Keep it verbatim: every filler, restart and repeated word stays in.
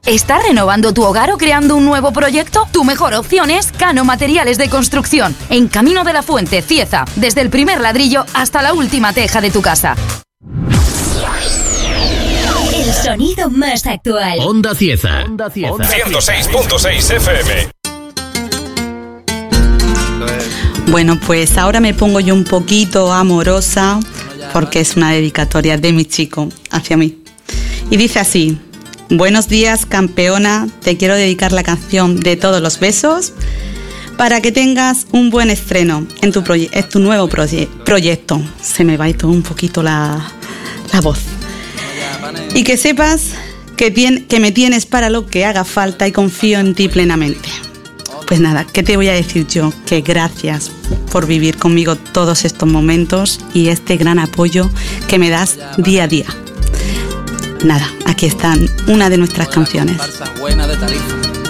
¿Estás renovando tu hogar o creando un nuevo proyecto? Tu mejor opción es Cano Materiales de Construcción, en Camino de la Fuente, Cieza, desde el primer ladrillo hasta la última teja de tu casa. El sonido más actual. Onda Cieza. Onda Cieza. ciento seis punto seis F M. Bueno, pues ahora me pongo yo un poquito amorosa porque es una dedicatoria de mi chico hacia mí. Y dice así: buenos días, campeona, te quiero dedicar la canción de todos los besos para que tengas un buen estreno en tu, proye- en tu nuevo proye- proyecto. Se me va a ir todo un poquito la, la voz. Y que sepas que, tien- que me tienes para lo que haga falta y confío en ti plenamente. Pues nada, ¿qué te voy a decir yo? Que gracias por vivir conmigo todos estos momentos y este gran apoyo que me das día a día. Nada, aquí están una de nuestras canciones. Buena de Tarifa.